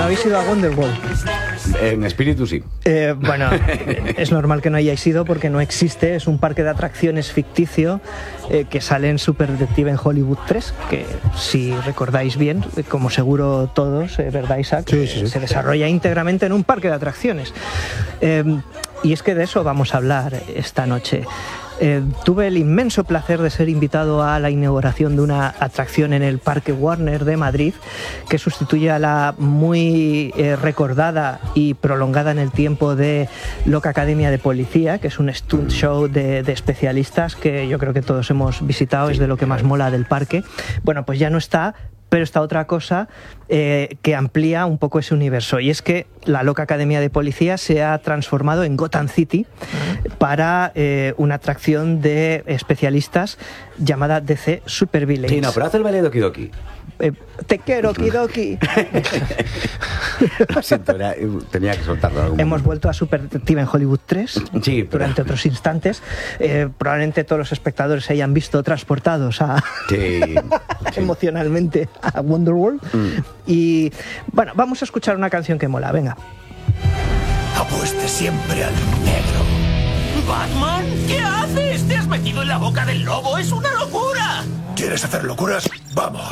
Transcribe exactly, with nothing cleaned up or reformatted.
habéis ido a Wonderworld? En espíritu sí. Eh, bueno, es normal que no hayáis ido porque no existe. Es un parque de atracciones ficticio eh, que sale en Super Detective en Hollywood tres, que si recordáis bien, como seguro todos, eh, ¿verdad, Isaac? Sí, sí, sí. Se desarrolla íntegramente en un parque de atracciones. Eh, y es que de eso vamos a hablar esta noche. Eh, tuve el inmenso placer de ser invitado a la inauguración de una atracción en el Parque Warner de Madrid que sustituye a la muy eh, recordada y prolongada en el tiempo de Loca Academia de Policía, que es un stunt show de, de especialistas que yo creo que todos hemos visitado, es de lo que más mola del parque. Bueno, pues ya no está, pero está otra cosa eh, que amplía un poco ese universo, y es que la Loca Academia de Policía se ha transformado en Gotham City para eh, una atracción de especialistas llamada D C Super Villains. Sí, no, pero hace el baile de Doki Doki. Eh, te quiero, Kidoki. Lo siento, era- tenía que soltarlo. en algún Hemos momento. vuelto a Super Detective en Hollywood tres Sí, pero- durante otros instantes. Eh, probablemente todos los espectadores se hayan visto transportados a, Sí, sí. emocionalmente a Wonderworld. Mm. Y bueno, vamos a escuchar una canción que mola, venga. Apueste siempre al negro. ¡Batman! ¿Qué haces? ¡Te has metido en la boca del lobo! ¡Es una locura! ¿Quieres hacer locuras? Vamos.